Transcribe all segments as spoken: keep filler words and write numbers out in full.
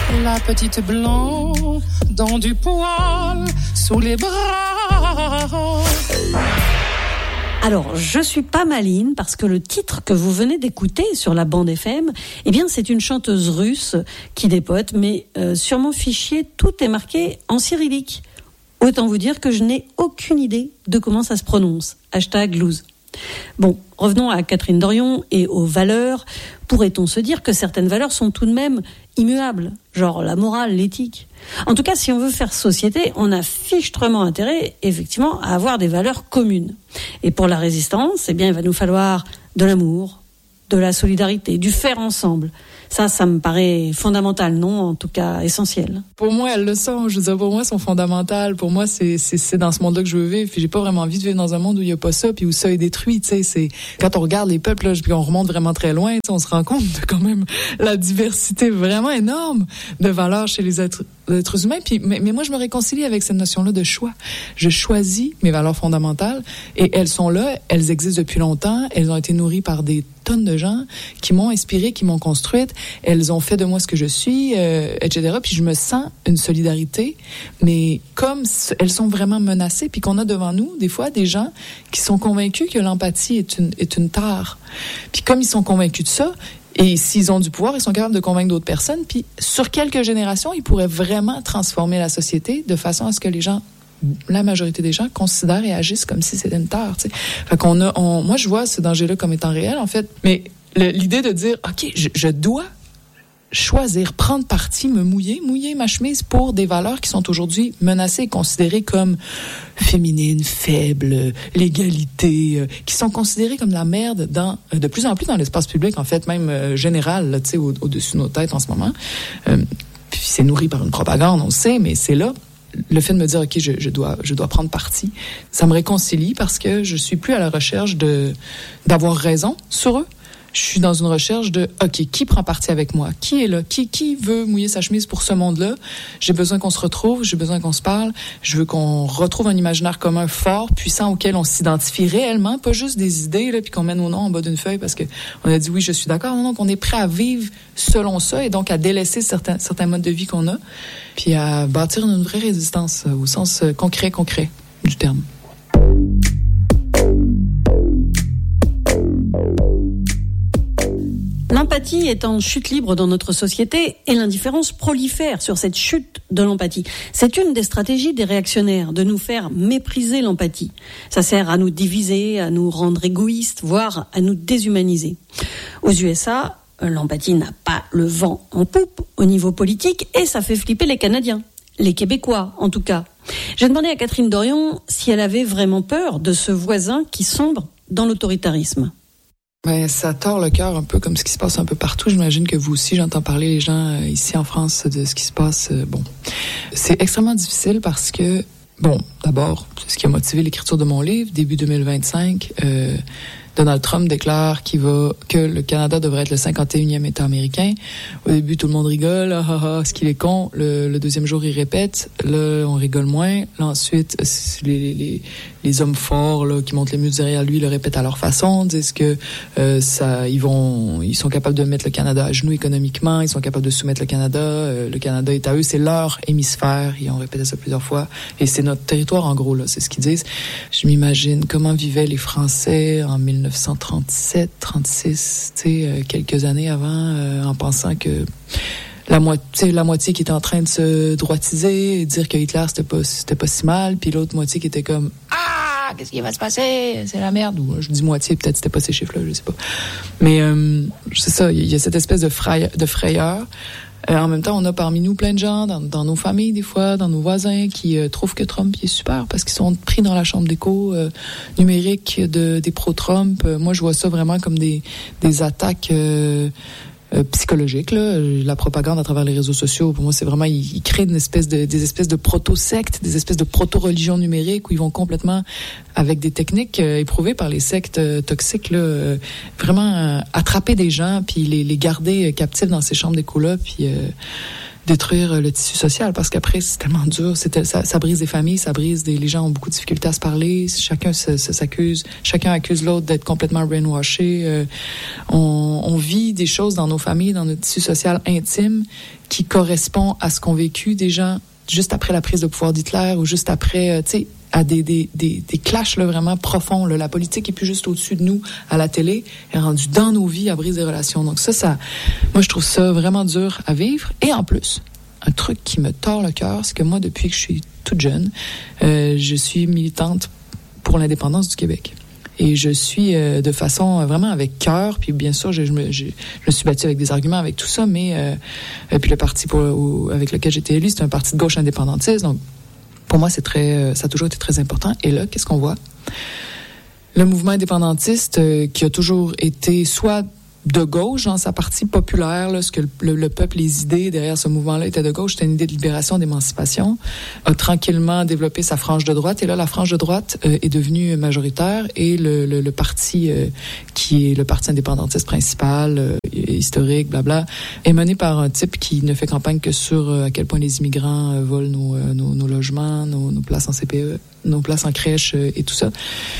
La petite blonde dans du poil sous les bras. Alors, je suis pas maline parce que le titre que vous venez d'écouter sur la bande F M, eh bien, c'est une chanteuse russe qui dépote, mais euh, sur mon fichier, tout est marqué en cyrillique. Autant vous dire que je n'ai aucune idée de comment ça se prononce. Hashtag loose. Bon, revenons à Catherine Dorion et aux valeurs. Pourrait-on se dire que certaines valeurs sont tout de même immuables, genre la morale, l'éthique ? En tout cas, si on veut faire société, on a fichtrement intérêt, effectivement, à avoir des valeurs communes. Et pour la résistance, eh bien, il va nous falloir de l'amour, de la solidarité, du faire ensemble. Ça, ça me paraît fondamental, non? En tout cas, essentiel. Pour moi, elles le sont. Je veux dire, pour moi, elles sont fondamentales. Pour moi, c'est, c'est, c'est dans ce monde-là que je veux vivre. Puis j'ai pas vraiment envie de vivre dans un monde où il y a pas ça, puis où ça est détruit. Tu sais, c'est quand on regarde les peuples, là, puis on remonte vraiment très loin, tu sais, on se rend compte de quand même la diversité vraiment énorme de valeurs chez les êtres, les êtres humains. Puis, mais, mais moi, je me réconcilie avec cette notion-là de choix. Je choisis mes valeurs fondamentales, et elles sont là. Elles existent depuis longtemps. Elles ont été nourries par des tonnes de gens qui m'ont inspirée, qui m'ont construite. Elles ont fait de moi ce que je suis, euh, et cetera. Puis je me sens une solidarité, mais comme elles sont vraiment menacées, puis qu'on a devant nous, des fois, des gens qui sont convaincus que l'empathie est une, est une tare. Puis comme ils sont convaincus de ça, et s'ils ont du pouvoir, ils sont capables de convaincre d'autres personnes, puis sur quelques générations, ils pourraient vraiment transformer la société de façon à ce que les gens, la majorité des gens, considèrent et agissent comme si c'était une tare, tu sais. Fait qu'on a, on, moi, je vois ce danger-là comme étant réel, en fait. Mais le, l'idée de dire, OK, je, je dois choisir, prendre parti, me mouiller, mouiller ma chemise pour des valeurs qui sont aujourd'hui menacées et considérées comme féminines, faibles, l'égalité, euh, qui sont considérées comme de la merde dans, euh, de plus en plus dans l'espace public, en fait, même euh, général, là, tu sais, au, au-dessus de nos têtes en ce moment. Euh, puis c'est nourri par une propagande, on le sait, mais c'est là. Le fait de me dire, OK, je, je dois, je dois prendre parti, ça me réconcilie parce que je suis plus à la recherche de, d'avoir raison sur eux. Je suis dans une recherche de, OK, qui prend parti avec moi? Qui est là? Qui, qui veut mouiller sa chemise pour ce monde-là? J'ai besoin qu'on se retrouve, j'ai besoin qu'on se parle. Je veux qu'on retrouve un imaginaire commun fort, puissant, auquel on s'identifie réellement, pas juste des idées, là, puis qu'on mène au nom en bas d'une feuille parce que on a dit oui, je suis d'accord. Non, non, qu'on est prêt à vivre selon ça et donc à délaisser certains, certains modes de vie qu'on a, puis à bâtir une vraie résistance au sens concret, concret du terme. L'empathie est en chute libre dans notre société et l'indifférence prolifère sur cette chute de l'empathie. C'est une des stratégies des réactionnaires, de nous faire mépriser l'empathie. Ça sert à nous diviser, à nous rendre égoïstes, voire à nous déshumaniser. Aux U S A, l'empathie n'a pas le vent en poupe au niveau politique et ça fait flipper les Canadiens. Les Québécois, en tout cas. J'ai demandé à Catherine Dorion si elle avait vraiment peur de ce voisin qui sombre dans l'autoritarisme. Ben, ça tord le cœur un peu comme ce qui se passe un peu partout. J'imagine que vous aussi, j'entends parler les gens euh, ici en France de ce qui se passe. Euh, bon, c'est extrêmement difficile parce que, bon, d'abord, c'est ce qui a motivé l'écriture de mon livre, début deux mille vingt-cinq. Euh, Donald Trump déclare qu'il va, que le Canada devrait être le cinquante et unième État américain. Au début, tout le monde rigole. Ah, ah, ah, ce qu'il est con. Le, le deuxième jour, il répète. Là, on rigole moins. Là, ensuite, les, les, les hommes forts, là, qui montent les muscles derrière lui, le répètent à leur façon, disent que, euh, ça, ils vont, ils sont capables de mettre le Canada à genoux économiquement. Ils sont capables de soumettre le Canada. Euh, le Canada est à eux. C'est leur hémisphère. Ils ont répété ça plusieurs fois. Et c'est notre territoire, en gros, là. C'est ce qu'ils disent. Je m'imagine comment vivaient les Français en mille neuf cent trente-sept, trente-six, tu sais, euh, quelques années avant, euh, en pensant que la moitié, la moitié qui était en train de se droitiser et dire que Hitler c'était pas, c'était pas si mal, puis l'autre moitié qui était comme ah, qu'est-ce qui va se passer, c'est la merde. Ou je dis moitié, peut-être c'était pas ces chiffres-là, je sais pas. Mais euh, c'est ça, il y a cette espèce de frayeur. De frayeur. Euh, en même temps, on a parmi nous plein de gens, dans, dans nos familles des fois, dans nos voisins, qui euh, trouvent que Trump est super parce qu'ils sont pris dans la chambre d'écho euh, numérique de, des pro-Trump. Euh, moi, je vois ça vraiment comme des, des attaques euh, euh, psychologiques. Là. La propagande à travers les réseaux sociaux, pour moi, c'est vraiment, ils, ils créent une espèce de, des espèces de proto-sectes, des espèces de proto-religions numériques où ils vont complètement, avec des techniques euh, éprouvées par les sectes euh, toxiques, là, euh, vraiment euh, attraper des gens puis les, les garder euh, captifs dans ces chambres d'écho-là, puis euh, détruire le tissu social, parce qu'après, c'est tellement dur. C'est, ça, ça brise des familles, ça brise des... Les gens ont beaucoup de difficultés à se parler. Chacun se, se, s'accuse. Chacun accuse l'autre d'être complètement brainwashé. Euh, on, on vit des choses dans nos familles, dans notre tissu social intime, qui correspond à ce qu'ont vécu des gens juste après la prise de pouvoir d'Hitler ou juste après, euh, tu sais, à des, des, des, des clashs là, vraiment profonds. Là. La politique est plus juste au-dessus de nous à la télé, elle est rendue dans nos vies à briser des relations. Donc ça, ça, moi, je trouve ça vraiment dur à vivre. Et en plus, un truc qui me tord le cœur, c'est que moi, depuis que je suis toute jeune, euh, je suis militante pour l'indépendance du Québec. Et je suis euh, de façon euh, vraiment avec cœur, puis bien sûr, je, je, me, je, je me suis battue avec des arguments, avec tout ça, mais euh, euh, puis le parti pour, où, avec lequel j'étais élue, c'est un parti de gauche indépendantiste, donc pour moi, c'est très, euh, ça a toujours été très important. Et là, qu'est-ce qu'on voit? Le mouvement indépendantiste euh, qui a toujours été soit de gauche, dans sa partie populaire, là, ce que le, le, le peuple, les idées derrière ce mouvement-là étaient de gauche, c'était une idée de libération, d'émancipation, a tranquillement développé sa frange de droite. Et là, la frange de droite euh, est devenue majoritaire et le, le, le parti euh, qui est le parti indépendantiste principal, euh, historique, blabla, est mené par un type qui ne fait campagne que sur euh, à quel point les immigrants euh, volent nos, euh, nos, nos logements, nos, nos places en C P E, nos places en crèche euh, et tout ça.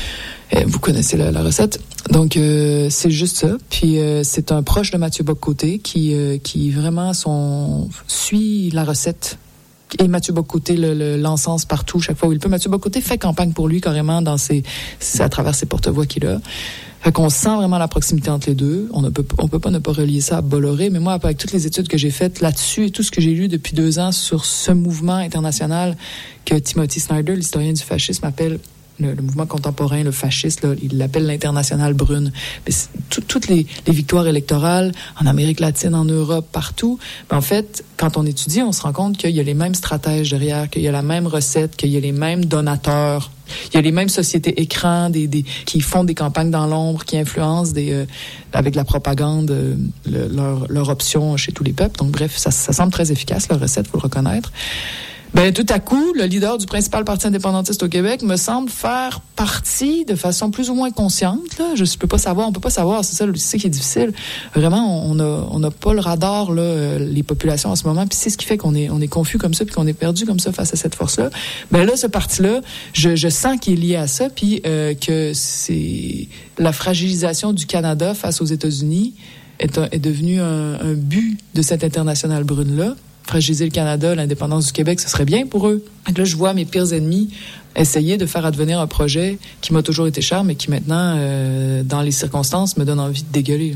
Vous connaissez la, la recette. Donc, euh, c'est juste ça. Puis, euh, c'est un proche de Mathieu Bock-Côté qui, euh, qui vraiment son, suit la recette. Et Mathieu Bock-Côté le, le, l'encense partout, chaque fois où il peut. Mathieu Bock-Côté fait campagne pour lui carrément dans ses, à travers ses porte-voix qu'il a. Fait qu'on sent vraiment la proximité entre les deux. On ne peut, on peut pas ne pas relier ça à Bolloré. Mais moi, avec toutes les études que j'ai faites là-dessus et tout ce que j'ai lu depuis deux ans sur ce mouvement international que Timothy Snyder, l'historien du fascisme, appelle Le, le mouvement contemporain, le fasciste, là, il l'appelle l'internationale brune. Mais tout, toutes les, les victoires électorales en Amérique latine, en Europe, partout, ben en fait, quand on étudie, on se rend compte qu'il y a les mêmes stratèges derrière, qu'il y a la même recette, qu'il y a les mêmes donateurs, il y a les mêmes sociétés écrans des, des, qui font des campagnes dans l'ombre, qui influencent des, euh, avec la propagande euh, le, leur, leur option chez tous les peuples. Donc bref, ça, ça semble très efficace, leur recette, faut le reconnaître. Ben, tout à coup, le leader du principal parti indépendantiste au Québec me semble faire partie de façon plus ou moins consciente, là. Je peux pas savoir, on peut pas savoir, c'est ça, c'est ça qui est difficile. Vraiment, on a, on a pas le radar, là, les populations en ce moment, puis c'est ce qui fait qu'on est, on est confus comme ça, puis qu'on est perdu comme ça face à cette force-là. Ben là, ce parti-là, je, je sens qu'il est lié à ça, puis euh, que c'est la fragilisation du Canada face aux États-Unis est, un, est devenu un, un but de cette internationale brune-là. Fragiliser le Canada, l'indépendance du Québec, ce serait bien pour eux. Donc là, je vois mes pires ennemis essayer de faire advenir un projet qui m'a toujours été cher, mais qui maintenant, euh, dans les circonstances, me donne envie de dégueuler.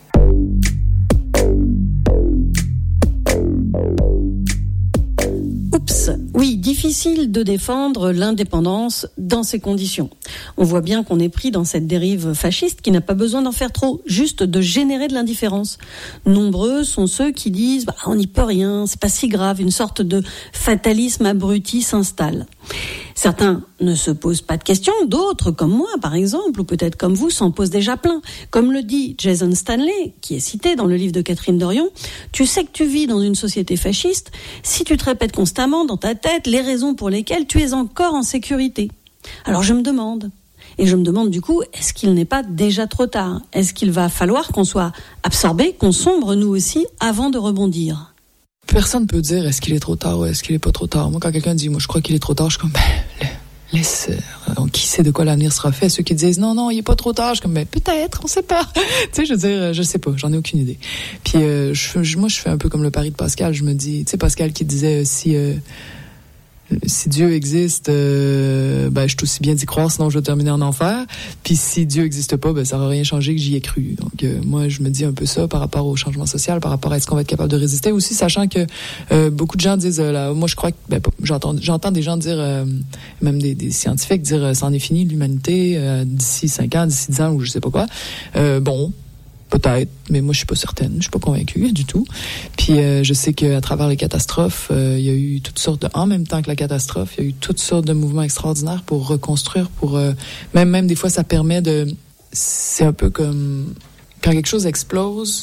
Oups, oui, difficile de défendre l'indépendance dans ces conditions. On voit bien qu'on est pris dans cette dérive fasciste qui n'a pas besoin d'en faire trop, juste de générer de l'indifférence. Nombreux sont ceux qui disent bah, « on n'y peut rien, c'est pas si grave », une sorte de fatalisme abruti s'installe. Certains ne se posent pas de questions, d'autres, comme moi par exemple, ou peut-être comme vous, s'en posent déjà plein. Comme le dit Jason Stanley, qui est cité dans le livre de Catherine Dorion, tu sais que tu vis dans une société fasciste si tu te répètes constamment dans ta tête les raisons pour lesquelles tu es encore en sécurité. Alors je me demande, et je me demande du coup, est-ce qu'il n'est pas déjà trop tard ? Est-ce qu'il va falloir qu'on soit absorbé, qu'on sombre nous aussi, avant de rebondir ? Personne ne peut dire est-ce qu'il est trop tard ou est-ce qu'il est pas trop tard. Moi, quand quelqu'un dit moi je crois qu'il est trop tard, je suis comme ben laisse, euh, qui sait de quoi l'avenir sera fait. Ceux qui disent non non il est pas trop tard, je suis comme ben peut-être, on sait pas. Tu sais, je veux dire, je sais pas, j'en ai aucune idée. Puis euh, je, je, moi je fais un peu comme le pari de Pascal. Je me dis, tu sais Pascal qui disait euh, si euh, si Dieu existe, euh, ben je suis aussi bien d'y croire, sinon je vais terminer en enfer. Puis si Dieu existe pas, ben ça n'aura rien changé que j'y ai cru. Donc euh, moi je me dis un peu ça par rapport au changement social, par rapport à est-ce qu'on va être capable de résister. Aussi sachant que euh, beaucoup de gens disent, euh, là, moi je crois que ben, j'entends j'entends des gens dire, euh, même des, des scientifiques dire, euh, c'en est fini l'humanité euh, d'ici cinq ans, d'ici dix ans ou je sais pas quoi. Euh, bon. Peut-être, mais moi je suis pas certaine, je suis pas convaincue du tout. Puis euh, je sais qu'à travers les catastrophes, euh, il y a eu toutes sortes de, en même temps que la catastrophe, il y a eu toutes sortes de mouvements extraordinaires pour reconstruire, pour euh, même même des fois ça permet de, c'est un peu comme quand quelque chose explose,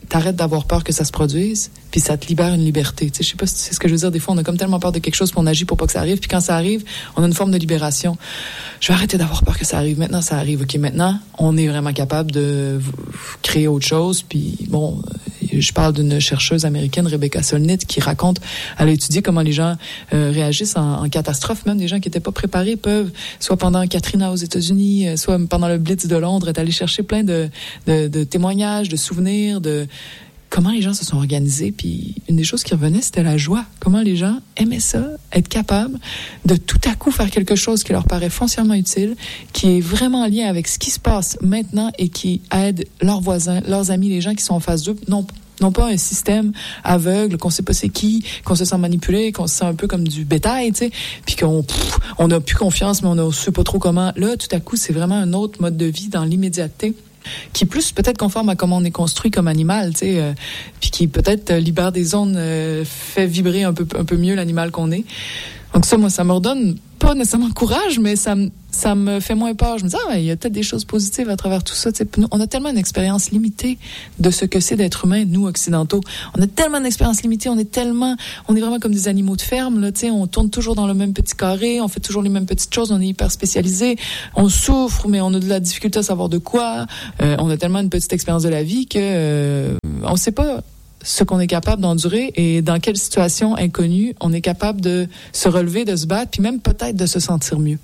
t'arrêtes d'avoir peur que ça se produise, puis ça te libère une liberté. Tu sais, je sais pas si c'est ce que je veux dire. Des fois, on a comme tellement peur de quelque chose, puis on agit pour pas que ça arrive, puis quand ça arrive, on a une forme de libération. Je vais arrêter d'avoir peur que ça arrive. Maintenant, ça arrive. OK, maintenant, on est vraiment capable de créer autre chose. Puis bon, je parle d'une chercheuse américaine, Rebecca Solnit, qui raconte, elle a étudié comment les gens euh, réagissent en, en catastrophe. Même des gens qui n'étaient pas préparés peuvent, soit pendant Katrina aux États-Unis, soit pendant le Blitz de Londres, être allé chercher plein de, de, de témoignages, de souvenirs, de comment les gens se sont organisés. Puis une des choses qui revenait, c'était la joie. Comment les gens aimaient ça, être capables de tout à coup faire quelque chose qui leur paraît foncièrement utile, qui est vraiment en lien avec ce qui se passe maintenant et qui aide leurs voisins, leurs amis, les gens qui sont en face d'eux. Non, non pas un système aveugle, qu'on sait pas c'est qui, qu'on se sent manipulé, qu'on se sent un peu comme du bétail, tu sais, puis qu'on pff, on a plus confiance, mais on ne sait pas trop comment. Là, tout à coup, c'est vraiment un autre mode de vie dans l'immédiateté, qui est plus peut-être conforme à comment on est construit comme animal, tu sais, euh, puis qui peut-être euh, libère des ondes, euh, fait vibrer un peu un peu mieux l'animal qu'on est. Donc ça, moi, ça me redonne pas nécessairement courage, mais ça me ça me fait moins peur. Je me dis, ah, il y a peut-être des choses positives à travers tout ça. Tu sais, on a tellement une expérience limitée de ce que c'est d'être humain, nous, occidentaux. On a tellement d'expérience limitée, on est tellement, on est vraiment comme des animaux de ferme, là, tu sais, on tourne toujours dans le même petit carré, on fait toujours les mêmes petites choses, on est hyper spécialisé, on souffre, mais on a de la difficulté à savoir de quoi. Euh, on a tellement une petite expérience de la vie que euh, on sait pas ce qu'on est capable d'endurer et dans quelle situation inconnue on est capable de se relever, de se battre, puis même peut-être de se sentir mieux.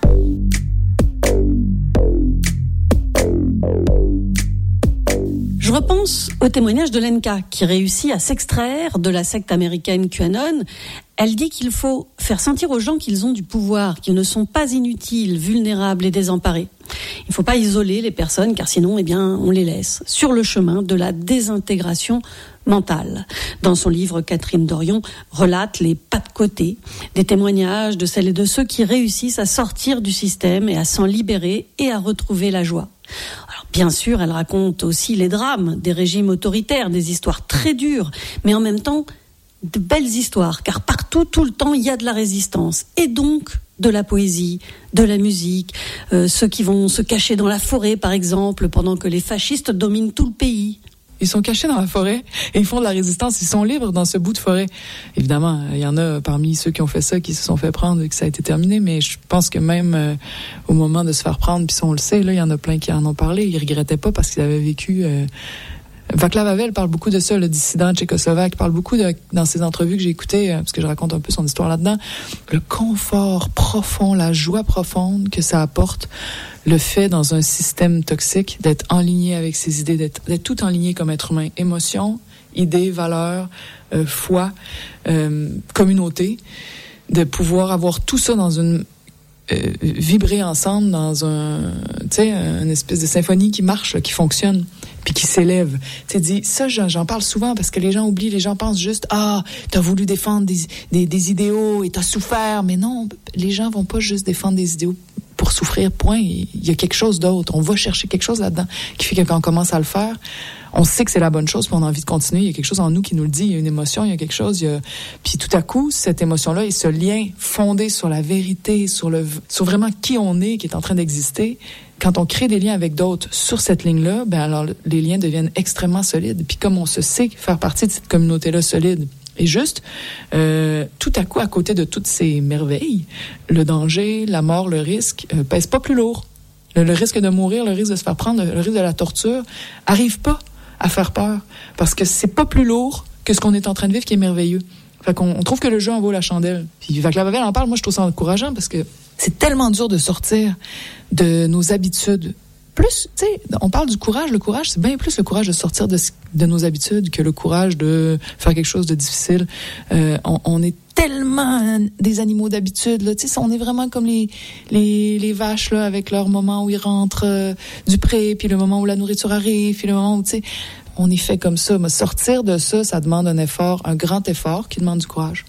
Je repense au témoignage de Lenka, qui réussit à s'extraire de la secte américaine QAnon. Elle dit qu'il faut faire sentir aux gens qu'ils ont du pouvoir, qu'ils ne sont pas inutiles, vulnérables et désemparés. Il ne faut pas isoler les personnes, car sinon, eh bien, on les laisse sur le chemin de la désintégration mentale. Dans son livre, Catherine Dorion relate les pas de côté, des témoignages de celles et de ceux qui réussissent à sortir du système et à s'en libérer et à retrouver la joie. Alors, bien sûr, elle raconte aussi les drames des régimes autoritaires, des histoires très dures, mais en même temps, de belles histoires, car partout, tout le temps, il y a de la résistance. Et donc, de la poésie, de la musique, euh, ceux qui vont se cacher dans la forêt, par exemple, pendant que les fascistes dominent tout le pays. Ils sont cachés dans la forêt et ils font de la résistance. Ils sont libres dans ce bout de forêt. Évidemment, il y en a parmi ceux qui ont fait ça qui se sont fait prendre et que ça a été terminé, mais je pense que même euh, au moment de se faire prendre, puis on le sait, là, il y en a plein qui en ont parlé. Ils regrettaient pas parce qu'ils avaient vécu... Euh, Václav Havel parle beaucoup de ça, le dissident tchécoslovaque, parle beaucoup de, dans ses entrevues que j'ai écoutées, parce que je raconte un peu son histoire là-dedans, le confort profond, la joie profonde que ça apporte, le fait dans un système toxique d'être enligné avec ses idées, d'être, d'être tout enligné comme être humain, émotions, idées, valeurs, euh, foi, euh, communauté, de pouvoir avoir tout ça dans une euh, vibrer ensemble dans un, tu sais, une espèce de symphonie qui marche, là, qui fonctionne, puis qui s'élève. Tu sais, dis, ça, j'en, j'en parle souvent parce que les gens oublient, les gens pensent juste, ah, t'as voulu défendre des, des, des idéaux et t'as souffert, mais non, les gens vont pas juste défendre des idéaux pour souffrir, point. Il y a quelque chose d'autre. On va chercher quelque chose là-dedans qui fait que quand on commence à le faire, on sait que c'est la bonne chose, puis on a envie de continuer. Il y a quelque chose en nous qui nous le dit. Il y a une émotion, il y a quelque chose. Il y a... Puis tout à coup, cette émotion-là et ce lien fondé sur la vérité, sur le, sur vraiment qui on est, qui est en train d'exister. Quand on crée des liens avec d'autres sur cette ligne-là, ben alors les liens deviennent extrêmement solides. Puis comme on se sait faire partie de cette communauté-là solide, et juste, euh, tout à coup, à côté de toutes ces merveilles, le danger, la mort, le risque, euh, pèse pas plus lourd. Le, le risque de mourir, le risque de se faire prendre, le risque de la torture, arrive pas à faire peur. Parce que c'est pas plus lourd que ce qu'on est en train de vivre qui est merveilleux. Fait qu'on on trouve que le jeu en vaut la chandelle. Puis Václav Havel en parle, moi je trouve ça encourageant parce que c'est tellement dur de sortir de nos habitudes. Plus, tu sais, on parle du courage. Le courage, c'est bien plus le courage de sortir de, de nos habitudes que le courage de faire quelque chose de difficile. Euh, on, on est tellement des animaux d'habitude, là. Tu sais, on est vraiment comme les, les, les vaches, là, avec leur moment où ils rentrent euh, du pré, puis le moment où la nourriture arrive, puis le moment où, tu sais, on est fait comme ça. Mais sortir de ça, ça demande un effort, un grand effort qui demande du courage.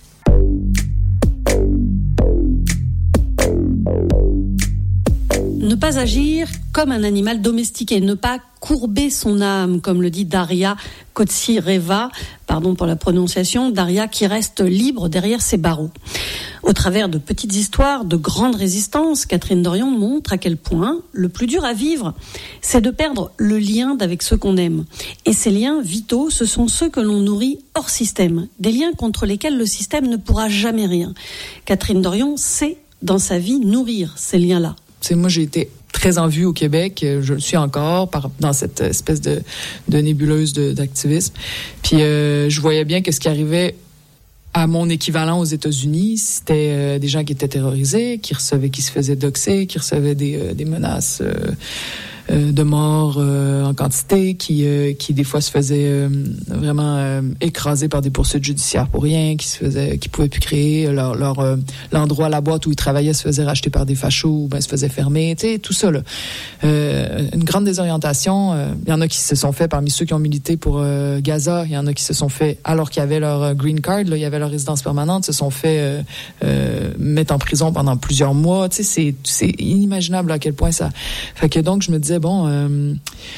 Ne pas agir comme un animal domestiqué, ne pas courber son âme, comme le dit Daria Kotsireva, pardon pour la prononciation, Daria qui reste libre derrière ses barreaux. Au travers de petites histoires de grande résistance, Catherine Dorion montre à quel point le plus dur à vivre, c'est de perdre le lien d'avec ceux qu'on aime. Et ces liens vitaux, ce sont ceux que l'on nourrit hors système, des liens contre lesquels le système ne pourra jamais rien. Catherine Dorion sait, dans sa vie, nourrir ces liens-là. C'est moi, j'ai été très en vue au Québec, je le suis encore par, dans cette espèce de, de nébuleuse de, d'activisme. Puis euh, je voyais bien que ce qui arrivait à mon équivalent aux États-Unis, c'était euh, des gens qui étaient terrorisés, qui recevaient, qui se faisaient doxer, qui recevaient des, euh, des menaces euh, euh, de mort euh, en quantité, qui, euh, qui des fois se faisaient euh, vraiment euh, écraser par des poursuites judiciaires pour rien, qui se faisaient, qui pouvaient plus créer leur, leur euh, l'endroit, la boîte où ils travaillaient se faisait racheter par des fachos, ou ben se faisait fermer, tu sais, tout ça là. Euh, une grande désorientation. Il euh, y en a qui se sont fait parmi ceux qui ont milité pour euh, Gaza. Il y en a qui se sont fait, alors qu'il y avait leur green card, là, il y avait leur résidence permanente, se sont fait euh, euh, mettre en prison pendant plusieurs mois. Tu sais, c'est, c'est inimaginable à quel point ça. Fait que donc je me disais bon, euh,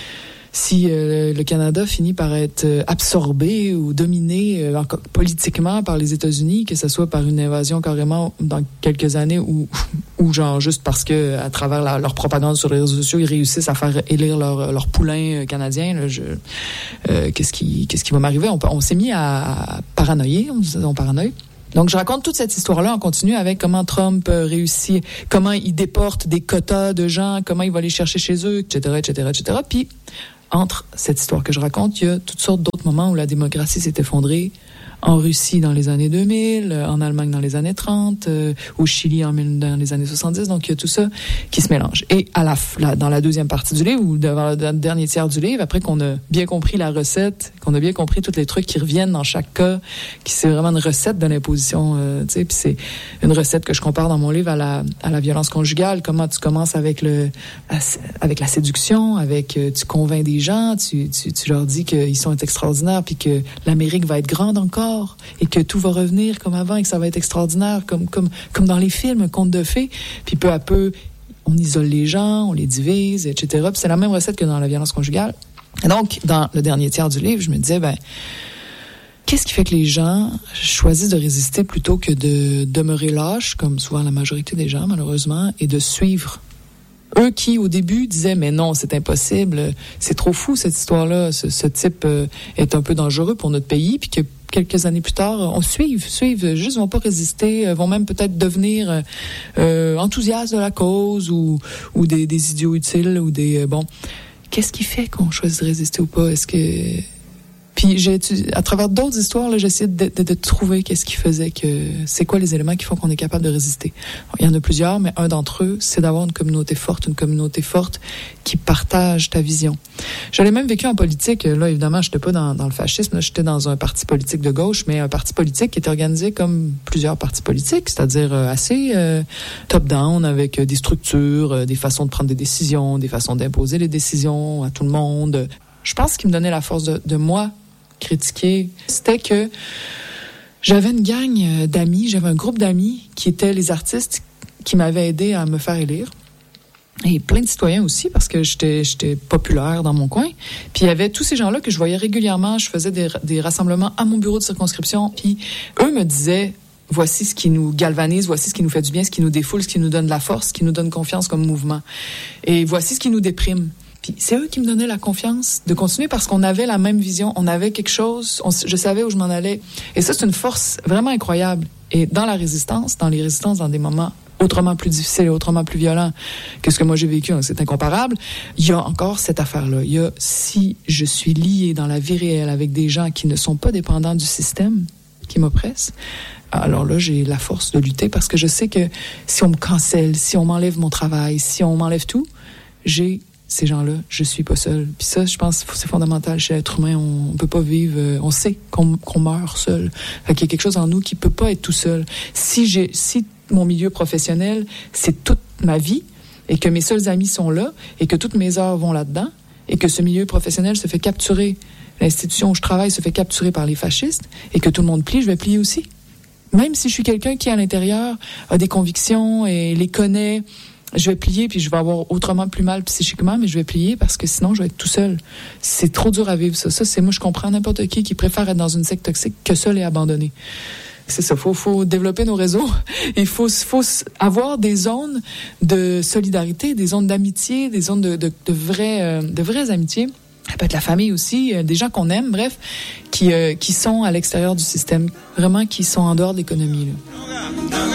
si euh, le Canada finit par être absorbé ou dominé euh, politiquement par les États-Unis, que ce soit par une invasion carrément dans quelques années ou ou genre juste parce que à travers la, leur propagande sur les réseaux sociaux, ils réussissent à faire élire leur leur poulain canadien, là, je, euh, qu'est-ce qui qu'est-ce qui va m'arriver? On, on s'est mis à, à paranoïer, on, on paranoïe. Donc, je raconte toute cette histoire-là en continu avec comment Trump réussit, comment il déporte des quotas de gens, comment il va les chercher chez eux, et cetera, et cetera, et cetera. Puis, entre cette histoire que je raconte, il y a toutes sortes d'autres moments où la démocratie s'est effondrée. En Russie dans les années deux mille, en Allemagne dans les années trente, euh, au Chili en, dans les années soixante-dix. Donc, il y a tout ça qui se mélange. Et à la, la dans la deuxième partie du livre, ou dans le dernier tiers du livre, après qu'on a bien compris la recette, qu'on a bien compris tous les trucs qui reviennent dans chaque cas, qui c'est vraiment une recette de l'imposition, euh, tu sais, puis c'est une recette que je compare dans mon livre à la, à la violence conjugale. Comment tu commences avec le, avec la séduction, avec, tu convaincs des gens, tu, tu, tu leur dis qu'ils sont extraordinaires, puis que l'Amérique va être grande encore, et que tout va revenir comme avant et que ça va être extraordinaire, comme, comme, comme dans les films, un conte de fées. Puis peu à peu, on isole les gens, on les divise, et cetera. Puis c'est la même recette que dans la violence conjugale. Et donc, dans le dernier tiers du livre, je me disais, ben, qu'est-ce qui fait que les gens choisissent de résister plutôt que de demeurer lâches, comme souvent la majorité des gens, malheureusement, et de suivre? Eux qui, au début, disaient « Mais non, c'est impossible, c'est trop fou cette histoire-là, ce, ce type euh, est un peu dangereux pour notre pays », puis que quelques années plus tard, on suive, suivent, juste vont pas résister, vont même peut-être devenir euh, enthousiastes de la cause ou, ou des, des idiots utiles ou des... Euh, bon, qu'est-ce qui fait qu'on choisit de résister ou pas? Est-ce que... Puis j'ai à travers d'autres histoires, là, j'essaie de, de, de trouver qu'est-ce qui faisait que c'est quoi les éléments qui font qu'on est capable de résister. Il y en a plusieurs, mais un d'entre eux, c'est d'avoir une communauté forte, une communauté forte qui partage ta vision. J'avais même vécu en politique. Là, évidemment, j'étais pas dans, dans le fascisme. Là, j'étais dans un parti politique de gauche, mais un parti politique qui était organisé comme plusieurs partis politiques, c'est-à-dire assez euh, top-down, avec des structures, euh, des façons de prendre des décisions, des façons d'imposer les décisions à tout le monde. Je pense ce qui me donnait la force de, de moi critiquer, c'était que j'avais une gang d'amis, j'avais un groupe d'amis qui étaient les artistes qui m'avaient aidé à me faire élire. Et plein de citoyens aussi, parce que j'étais, j'étais populaire dans mon coin. Puis il y avait tous ces gens-là que je voyais régulièrement. Je faisais des, des rassemblements à mon bureau de circonscription. Puis eux me disaient, voici ce qui nous galvanise, voici ce qui nous fait du bien, ce qui nous défoule, ce qui nous donne de la force, ce qui nous donne confiance comme mouvement. Et voici ce qui nous déprime. Puis c'est eux qui me donnaient la confiance de continuer parce qu'on avait la même vision, on avait quelque chose, on, je savais où je m'en allais. Et ça, c'est une force vraiment incroyable. Et dans la résistance, dans les résistances, dans des moments autrement plus difficiles, autrement plus violents que ce que moi j'ai vécu, hein, c'est incomparable, il y a encore cette affaire-là. Il y a, si je suis lié dans la vie réelle avec des gens qui ne sont pas dépendants du système qui m'oppresse, alors là, j'ai la force de lutter parce que je sais que si on me cancelle, si on m'enlève mon travail, si on m'enlève tout, j'ai ces gens-là, je suis pas seule. Puis ça, je pense que c'est fondamental chez l'être humain. On, on peut pas vivre, on sait qu'on, qu'on meurt seul. Fait qu'il y a quelque chose en nous qui peut pas être tout seul. Si j'ai, si mon milieu professionnel, c'est toute ma vie, et que mes seuls amis sont là, et que toutes mes heures vont là-dedans, et que ce milieu professionnel se fait capturer, l'institution où je travaille se fait capturer par les fascistes, et que tout le monde plie, je vais plier aussi. Même si je suis quelqu'un qui, à l'intérieur, a des convictions et les connaît, je vais plier, puis je vais avoir autrement plus mal psychiquement, mais je vais plier parce que sinon, je vais être tout seul. C'est trop dur à vivre, ça. Ça, c'est moi, je comprends n'importe qui qui préfère être dans une secte toxique que seul et abandonné. C'est ça, faut, faut développer nos réseaux. Il faut, faut avoir des zones de solidarité, des zones d'amitié, des zones de, de, de vraies, euh, de vraies amitiés. Ça peut être la famille aussi, euh, des gens qu'on aime, bref, qui, euh, qui sont à l'extérieur du système, vraiment qui sont en dehors de l'économie, là.